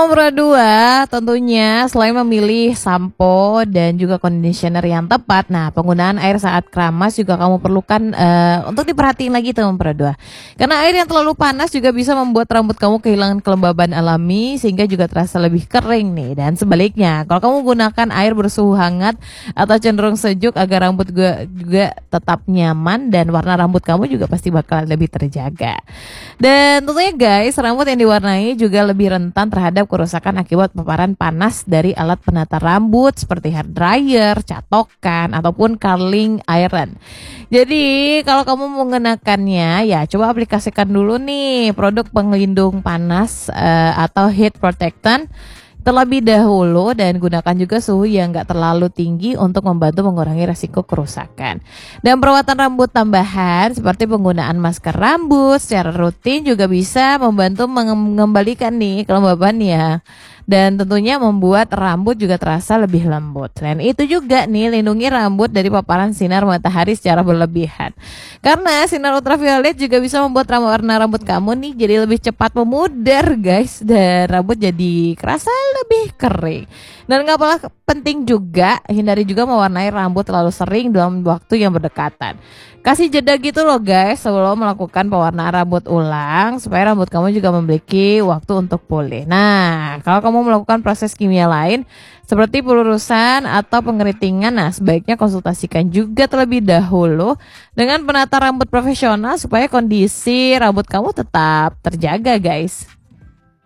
nomor dua, tentunya selain memilih sampo dan juga conditioner yang tepat, nah penggunaan air saat keramas juga kamu perlukan untuk diperhatiin lagi tuh nomor dua. Karena air yang terlalu panas juga bisa membuat rambut kamu kehilangan kelembaban alami sehingga juga terasa lebih kering nih. Dan sebaliknya, kalau kamu gunakan air bersuhu hangat atau cenderung sejuk agar rambut juga tetap nyaman dan warna rambut kamu juga pasti bakal lebih terjaga. Dan tentunya guys, rambut yang diwarnai juga lebih rentan terhadap kerusakan akibat paparan panas dari alat penata rambut seperti hair dryer, catokan, ataupun curling iron. Jadi kalau kamu menggunakannya ya coba aplikasikan dulu nih produk pelindung panas atau heat protectant terlebih dahulu dan gunakan juga suhu yang nggak terlalu tinggi untuk membantu mengurangi resiko kerusakan. Dan perawatan rambut tambahan seperti penggunaan masker rambut secara rutin juga bisa membantu mengembalikan nih kelembabannya. Dan tentunya membuat rambut juga terasa lebih lembut. Selain itu juga nih lindungi rambut dari paparan sinar matahari secara berlebihan. Karena sinar ultraviolet juga bisa membuat warna rambut kamu nih jadi lebih cepat memudar guys. Dan rambut jadi kerasa lebih kering. Dan gak kalah penting juga hindari juga mewarnai rambut terlalu sering dalam waktu yang berdekatan. Kasih jeda gitu loh guys sebelum melakukan pewarnaan rambut ulang supaya rambut kamu juga memiliki waktu untuk pulih. Nah, kalau kamu melakukan proses kimia lain seperti pelurusan atau pengeritingan, nah sebaiknya konsultasikan juga terlebih dahulu dengan penata rambut profesional supaya kondisi rambut kamu tetap terjaga guys.